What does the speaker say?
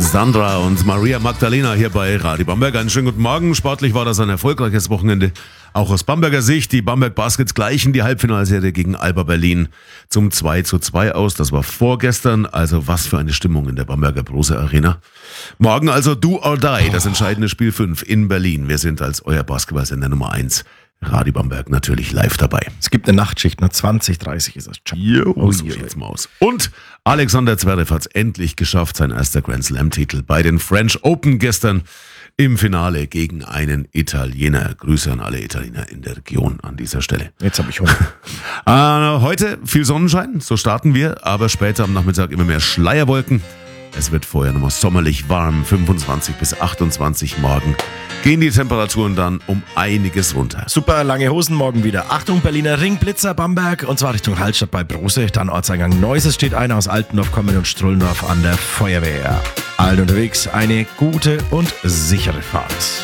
Sandra und Maria Magdalena hier bei Radio Bamberg. Einen schönen guten Morgen. Sportlich war das ein erfolgreiches Wochenende. Auch aus Bamberger Sicht. Die Bamberg Baskets gleichen die Halbfinalserie gegen Alba Berlin zum 2:2 aus. Das war vorgestern. Also was für eine Stimmung in der Bamberger Brose Arena. Morgen also Do or Die, das entscheidende Spiel 5 in Berlin. Wir sind als euer Basketballsender Nummer 1. Radio Bamberg natürlich live dabei. Es gibt eine Nachtschicht, nur 20:30 ist das. So sieht's mal aus. Und Alexander Zverev hat's endlich geschafft, sein erster Grand Slam-Titel bei den French Open gestern im Finale gegen einen Italiener. Grüße an alle Italiener in der Region an dieser Stelle. Jetzt habe ich Hunger. Heute viel Sonnenschein, so starten wir, aber später am Nachmittag immer mehr Schleierwolken. Es wird vorher nochmal sommerlich warm, 25 bis 28 morgen. Gehen die Temperaturen dann um einiges runter. Super, lange Hosen morgen wieder. Achtung, Berliner Ring, Blitzer, Bamberg und zwar Richtung Hallstatt bei Brose. Dann Ortseingang Neuses steht einer aus Altendorf kommen und Strullendorf an der Feuerwehr. Allen unterwegs eine gute und sichere Fahrt.